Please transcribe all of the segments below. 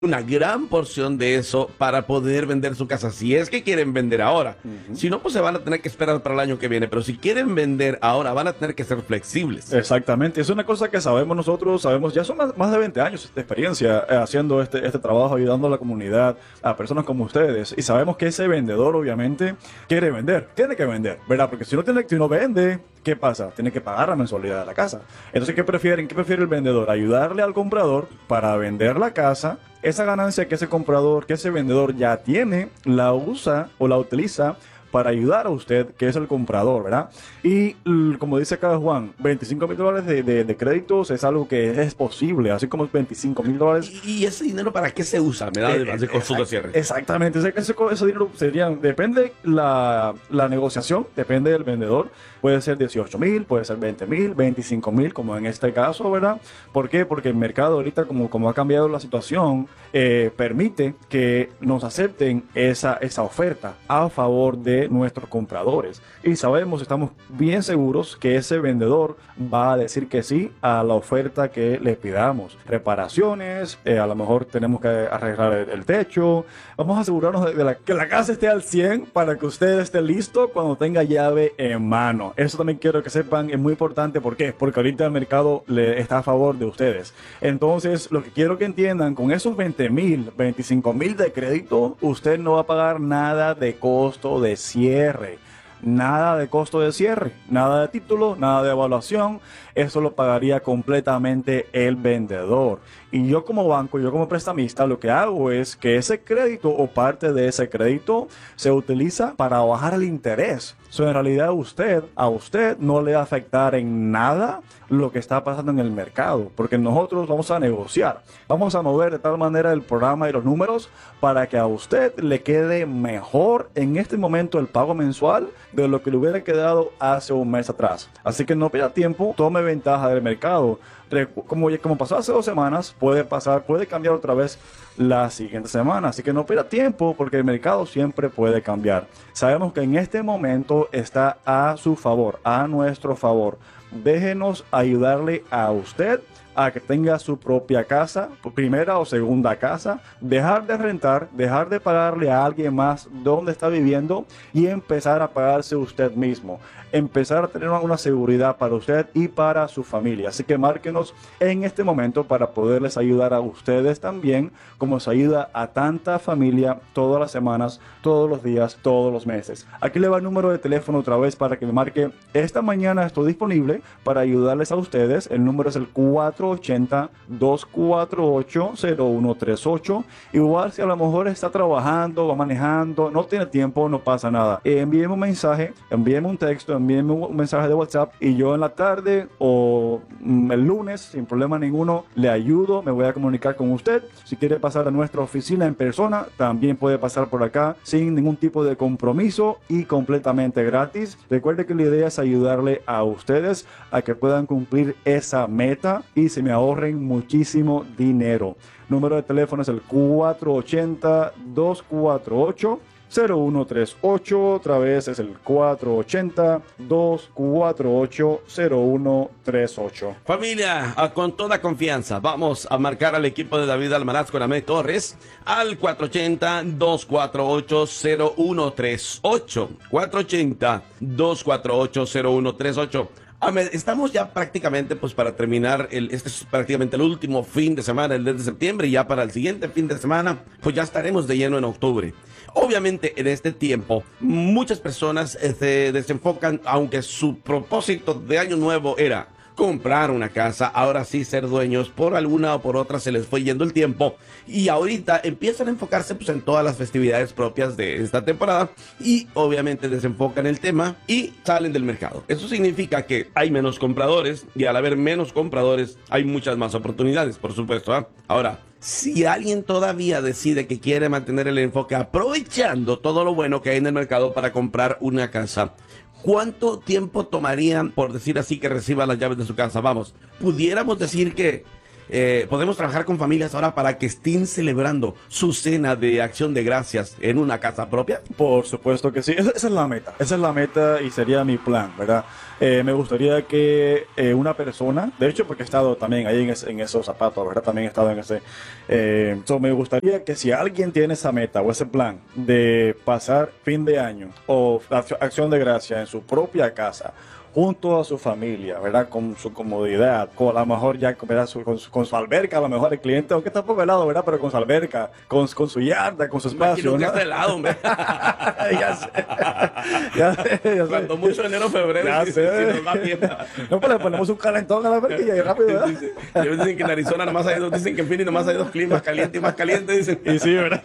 una gran porción de eso para poder vender su casa, si es que quieren vender ahora. Ujú. Si no, pues se van a tener que esperar para el año que viene, pero si quieren vender ahora, van a tener que ser flexibles. Exactamente, es una cosa que sabemos nosotros, sabemos, ya son más de 20 años de experiencia haciendo este trabajo, ayudando a la comunidad, a personas como ustedes, y sabemos que ese vendedor obviamente quiere vender, tiene que vender, ¿verdad? Porque si no vende, ¿qué pasa? Tiene que pagar la mensualidad de la casa. Entonces, ¿qué prefieren? ¿Qué prefiere el vendedor? Ayudarle al comprador para vender la casa. Esa ganancia que ese comprador, que ese vendedor ya tiene, la usa o la utiliza para ayudar a usted, que es el comprador, ¿verdad? Y como dice acá Juan, $25,000 de créditos es algo que es posible, así como $25,000. ¿Y ese dinero para qué se usa? Me da de consulta cierre. Exactamente, ese dinero sería, depende la negociación, depende del vendedor, puede ser 18,000, puede ser 20,000, 25,000, como en este caso, ¿verdad? ¿Por qué? Porque el mercado ahorita, como ha cambiado la situación, permite que nos acepten esa oferta a favor de nuestros compradores. Y sabemos, estamos bien seguros que ese vendedor va a decir que sí a la oferta que le pidamos. Reparaciones, a lo mejor tenemos que arreglar el techo. Vamos a asegurarnos que la casa esté al 100 para que usted esté listo cuando tenga llave en mano. Eso también quiero que sepan, es muy importante. ¿Por qué? Porque ahorita el mercado está a favor de ustedes. Entonces, lo que quiero que entiendan, con esos 20,000, 25,000 de crédito, usted no va a pagar nada de costo de cierre. Nada de costo de cierre, nada de título, nada de evaluación. Eso lo pagaría completamente el vendedor. Y yo como banco, yo como prestamista, lo que hago es que ese crédito o parte de ese crédito se utiliza para bajar el interés. So, en realidad a usted no le va a afectar en nada lo que está pasando en el mercado, porque nosotros vamos a negociar, vamos a mover de tal manera el programa y los números para que a usted le quede mejor en este momento el pago mensual de lo que le hubiera quedado hace un mes atrás. Así que no pierda tiempo, tome ventaja del mercado. Como pasó hace 2 semanas, puede cambiar otra vez la siguiente semana. Así que no pierda tiempo porque el mercado siempre puede cambiar. Sabemos que en este momento está a su favor, a nuestro favor. Déjenos ayudarle a usted a que tenga su propia casa, primera o segunda casa, dejar de rentar, dejar de pagarle a alguien más donde está viviendo y empezar a pagarse usted mismo, empezar a tener una seguridad para usted y para su familia. Así que márquenos en este momento para poderles ayudar a ustedes también, como se ayuda a tanta familia todas las semanas, todos los días, todos los meses. Aquí le va el número de teléfono otra vez para que me marque. Esta mañana estoy disponible para ayudarles a ustedes. El número es el 480-248-0138. Igual si a lo mejor está trabajando, va manejando, no tiene tiempo, no pasa nada. Envíeme un mensaje, envíeme un texto, envíeme un mensaje de WhatsApp y yo en la tarde o el lunes, sin problema ninguno, le ayudo, me voy a comunicar con usted. Si quiere pasar a nuestra oficina en persona, también puede pasar por acá sin ningún tipo de compromiso y completamente gratis. Recuerde que la idea es ayudarle a ustedes a que puedan cumplir esa meta y se me ahorren muchísimo dinero. Número de teléfono es el 480-248-0138. Otra vez es el 480-248-0138. Familia, con toda confianza, vamos a marcar al equipo de David Almaraz con Amé Torres al 480-248-0138. 480-248-0138. Ahmed, estamos ya prácticamente pues para terminar, este es prácticamente el último fin de semana, el 10 de septiembre, y ya para el siguiente fin de semana, pues ya estaremos de lleno en octubre. Obviamente en este tiempo muchas personas se desenfocan, aunque su propósito de año nuevo era comprar una casa, ahora sí ser dueños, por alguna o por otra se les fue yendo el tiempo y ahorita empiezan a enfocarse pues en todas las festividades propias de esta temporada y obviamente desenfocan el tema y salen del mercado. Eso significa que hay menos compradores y al haber menos compradores hay muchas más oportunidades, por supuesto, ¿eh? Ahora, si alguien todavía decide que quiere mantener el enfoque aprovechando todo lo bueno que hay en el mercado para comprar una casa, ¿cuánto tiempo tomarían, por decir así, que reciba las llaves de su casa? Vamos, pudiéramos decir que podemos trabajar con familias ahora para que estén celebrando su cena de acción de gracias en una casa propia? Por supuesto que sí, esa es la meta, esa es la meta y sería mi plan, ¿verdad? Me gustaría que una persona, de hecho porque he estado también ahí en esos zapatos, ¿verdad? También he estado en ese, me gustaría que si alguien tiene esa meta o ese plan de pasar fin de año o acción de gracia en su propia casa, junto a su familia, ¿verdad? Con su comodidad, con a lo mejor ya ¿verdad? Con su alberca, a lo mejor el cliente, aunque está un poco helado, ¿verdad? Pero con su alberca, con su yarda, con su espacio, Imagino que ¿no? está helado, hombre. Ya sé. Ya sé. Cuando mucho enero, febrero, Ya si sé. nos va bien. No, pues le ponemos un calentón a la alberca y rápido, ¿verdad? Ellos dicen que en Arizona nomás hay dos, dicen que en Phoenix nomás hay dos climas, caliente y más caliente, dicen. Y sí, ¿verdad?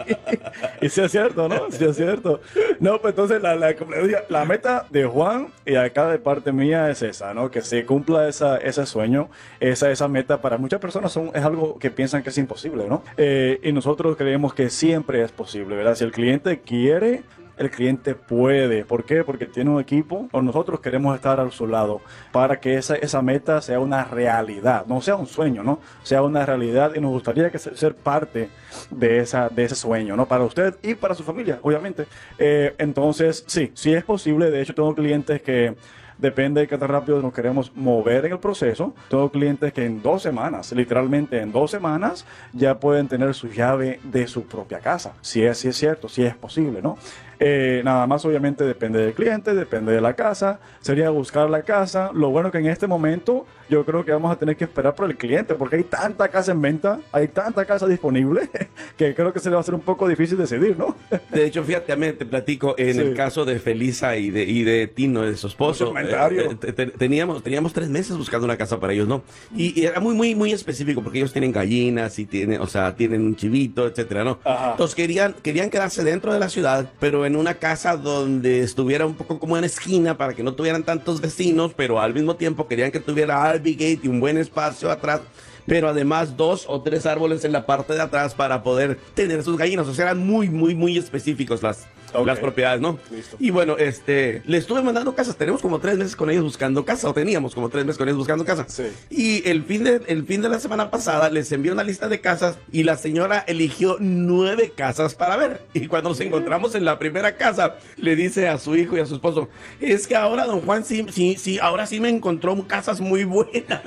Y sí es cierto, ¿no? Sí es cierto. No, pues entonces como le decía, la meta de Juan y acá de parte mía es esa, ¿no? Que se cumpla ese sueño, esa meta. Para muchas personas es algo que piensan que es imposible, ¿no? Y nosotros creemos que siempre es posible, ¿verdad? Si el cliente quiere, el cliente puede. ¿Por qué? Porque tiene un equipo o nosotros queremos estar a su lado para que esa meta sea una realidad, no sea un sueño, ¿no? Sea una realidad y nos gustaría ser parte de ese sueño, ¿no? Para usted y para su familia, obviamente. Entonces, sí es posible. De hecho, tengo clientes que depende de qué tan rápido nos queremos mover en el proceso. Tengo clientes que en 2 semanas, literalmente en 2 semanas, ya pueden tener su llave de su propia casa. Si es cierto, si es posible, ¿no? Nada más obviamente depende del cliente, depende de la casa, sería buscar la casa. Lo bueno que en este momento yo creo que vamos a tener que esperar por el cliente porque hay tanta casa en venta, hay tanta casa disponible que creo que se le va a hacer un poco difícil decidir, ¿no? De hecho, fíjate, te platico, en el caso de Felisa y de Tino, de su esposo, teníamos 3 meses buscando una casa para ellos, ¿no? Y era muy específico porque ellos tienen gallinas y tienen un chivito, etcétera, ¿no? Ajá. Entonces querían quedarse dentro de la ciudad, pero en una casa donde estuviera un poco como en esquina para que no tuvieran tantos vecinos, pero al mismo tiempo querían que tuviera Albi Gate y un buen espacio atrás, pero además 2 o 3 árboles en la parte de atrás para poder tener sus gallinas. O sea, eran muy específicos las propiedades, ¿no? Listo. Y bueno, le estuve mandando casas. Tenemos como 3 meses con ellos buscando casa, o teníamos como 3 meses con ellos buscando casa. Sí. Y el fin de la semana pasada les envié una lista de casas y la señora eligió 9 casas para ver. Y cuando nos encontramos en la primera casa, le dice a su hijo y a su esposo, es que ahora don Juan sí, ahora sí me encontró casas muy buenas.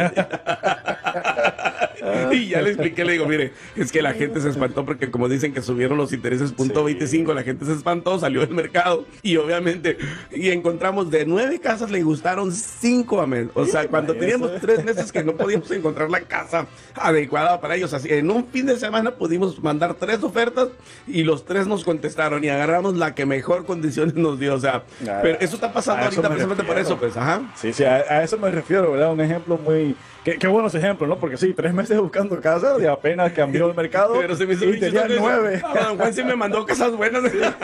Y ya le expliqué, le digo, mire, es que la gente se espantó porque como dicen que subieron los intereses .25, la gente se espantó, salió del mercado y obviamente, y encontramos de 9 casas, le gustaron 5 a mes. O sea, cuando teníamos 3 meses que no podíamos encontrar la casa adecuada para ellos, así, en un fin de semana pudimos mandar 3 ofertas y los 3 nos contestaron y agarramos la que mejor condiciones nos dio. O sea, pero eso está pasando ahorita precisamente por eso, pues, ajá. Sí, a eso me refiero, ¿verdad? Un ejemplo muy... Qué buenos ejemplos, ¿no? Porque sí, 3 meses buscando casa y apenas cambió el mercado. Pero se me hizo y tenía 9. Don Juan sí me mandó casas buenas.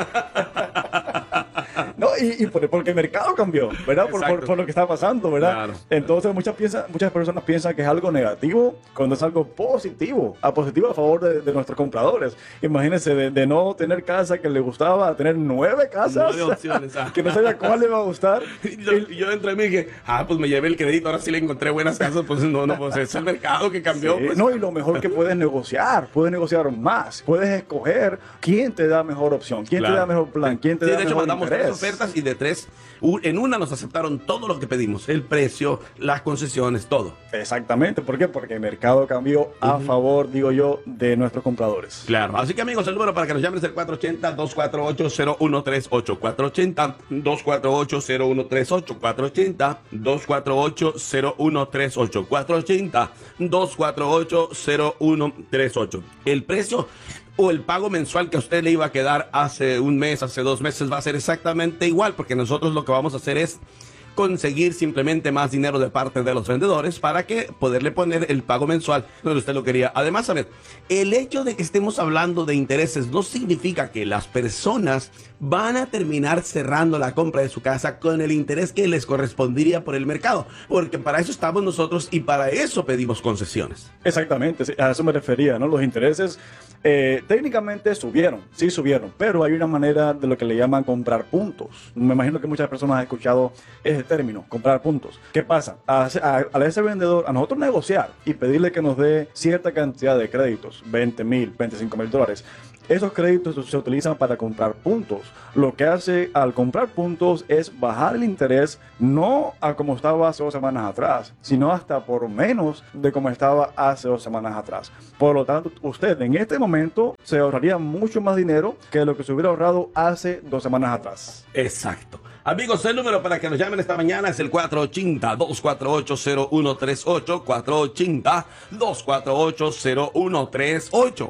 No, porque el mercado cambió, ¿verdad? Por lo que está pasando, ¿verdad? Claro. Entonces muchas personas piensan que es algo negativo cuando es algo positivo a favor de nuestros compradores. Imagínense de no tener casa que le gustaba a tener 9 casas 9 opciones, que no sabía cuál le va a gustar. Y yo dentro de mí dije, pues me llevé el crédito, ahora sí le encontré buenas casas, pues no, pues es el mercado que cambió. Sí, Pues. no, y lo mejor que puedes negociar más, puedes escoger quién te da mejor opción, quién te da mejor plan, quién te Sí, da de hecho mejor mandamos interés. 3 ofertas y de 3, en una nos aceptaron todo lo que pedimos, el precio, las concesiones, todo. Exactamente, ¿por qué? Porque el mercado cambió a favor, digo yo, de nuestros compradores. Claro, así que amigos, el número para que nos llamen es el 480-248-0138, 480-248-0138, 480-248-0138, 480-248-0138. El precio o el pago mensual que a usted le iba a quedar hace un mes, hace 2 meses, va a ser exactamente igual, porque nosotros lo que vamos a hacer es conseguir simplemente más dinero de parte de los vendedores para que poderle poner el pago mensual donde usted lo quería. Además, a ver, el hecho de que estemos hablando de intereses no significa que las personas van a terminar cerrando la compra de su casa con el interés que les correspondería por el mercado, porque para eso estamos nosotros y para eso pedimos concesiones. Exactamente, sí, a eso me refería, ¿no? Los intereses Técnicamente sí subieron, pero hay una manera de lo que le llaman comprar puntos. Me imagino que muchas personas han escuchado ese término, comprar puntos. ¿Qué pasa? A ese vendedor, a nosotros negociar y pedirle que nos dé cierta cantidad de créditos, 20,000, 25,000 dólares. Esos créditos se utilizan para comprar puntos. Lo que hace al comprar puntos es bajar el interés, no a como estaba hace 2 semanas atrás, sino hasta por menos de como estaba hace 2 semanas atrás. Por lo tanto, usted en este momento se ahorraría mucho más dinero que lo que se hubiera ahorrado hace 2 semanas atrás. Exacto. Amigos, el número para que nos llamen esta mañana es el 480-248-0138, 480-248-0138,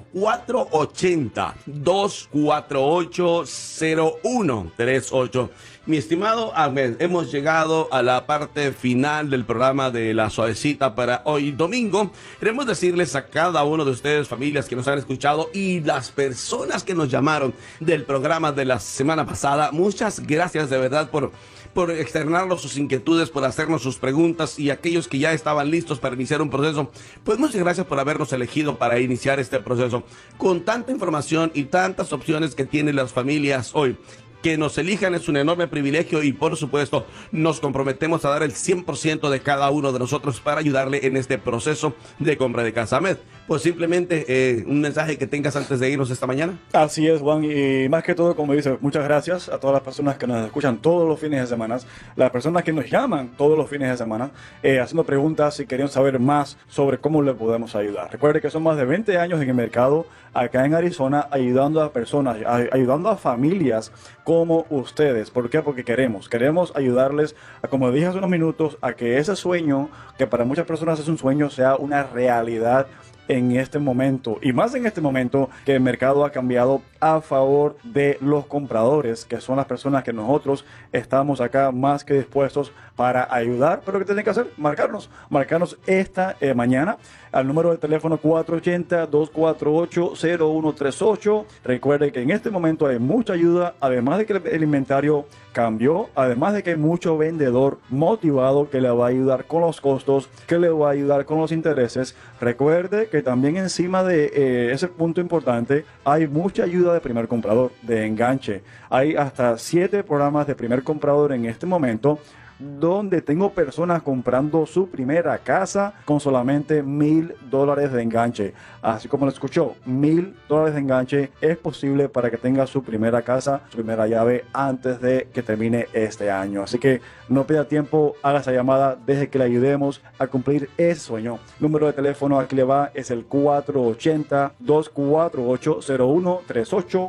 480-248-0138. Mi estimado Ahmed, hemos llegado a la parte final del programa de La Suavecita para hoy domingo. Queremos decirles a cada uno de ustedes, familias que nos han escuchado y las personas que nos llamaron del programa de la semana pasada, muchas gracias de verdad por externarnos sus inquietudes, por hacernos sus preguntas, y aquellos que ya estaban listos para iniciar un proceso, pues muchas gracias por habernos elegido para iniciar este proceso. Con tanta información y tantas opciones que tienen las familias hoy, que nos elijan es un enorme privilegio, y por supuesto nos comprometemos a dar el 100% de cada uno de nosotros para ayudarle en este proceso de compra de casa. Ahmed, pues simplemente un mensaje que tengas antes de irnos esta mañana. Así es, Juan, y más que todo, como dice, muchas gracias a todas las personas que nos escuchan todos los fines de semana, las personas que nos llaman todos los fines de semana, haciendo preguntas y queriendo saber más sobre cómo le podemos ayudar. Recuerde que son más de 20 años en el mercado acá en Arizona, ayudando a personas, ayudando a familias como ustedes. ¿Por qué? Porque queremos ayudarles a, como dije hace unos minutos, a que ese sueño, que para muchas personas es un sueño, sea una realidad en este momento, y más en este momento que el mercado ha cambiado a favor de los compradores, que son las personas que nosotros estamos acá más que dispuestos para ayudar. Pero ¿qué tienen que hacer? Marcarnos esta mañana al número de teléfono 480-248-0138. Recuerde que en este momento hay mucha ayuda, además de que el inventario cambió, además de que hay mucho vendedor motivado que le va a ayudar con los costos, que le va a ayudar con los intereses. Recuerde que también encima de ese punto importante hay mucha ayuda de primer comprador, de enganche. Hay hasta 7 programas de primer comprador en este momento, donde tengo personas comprando su primera casa con solamente $1,000 de enganche. Así como lo escuchó, $1,000 de enganche es posible para que tenga su primera casa, su primera llave, antes de que termine este año. Así que no pierda tiempo, haga esa llamada, deje que le ayudemos a cumplir ese sueño. Número de teléfono aquí le va, es el 480-248-0138,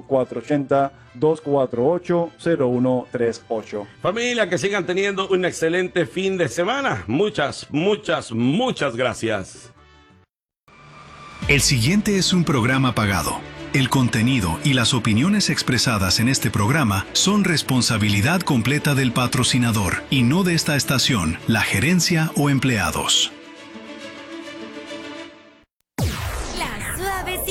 480-248-0138. Familia, que sigan teniendo un excelente fin de semana. Muchas gracias. El siguiente es un programa pagado. El contenido y las opiniones expresadas en este programa son responsabilidad completa del patrocinador y no de esta estación, la gerencia o empleados.